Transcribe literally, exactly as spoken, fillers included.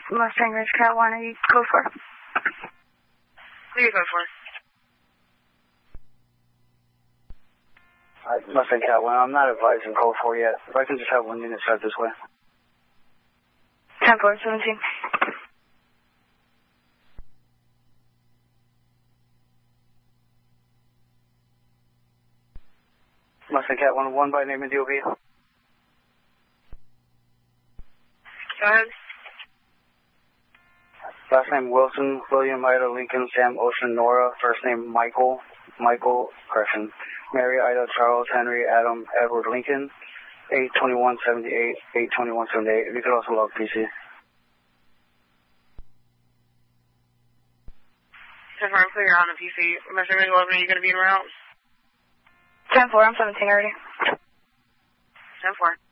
Mustang Ridge Cat one, are you code four? Who are you code for? Uh, Mustang Cat one, I'm not advising code four yet. If I can just have one unit start this way. ten four seventeen. Mustang Cat one, one by name and D O B. Go ahead. Last name Wilson, William, Ida, Lincoln, Sam, Ocean, Nora. First name Michael, Michael, correction. Mary, Ida, Charles, Henry, Adam, Edward, Lincoln. eight twenty-one seventy-eight, eight twenty-one seventy-eight. You could also log P C. ten four, I'm clear on the P C. Mustang Ridge eleven, are you going to be en route? ten four, I'm seventeen already. ten four.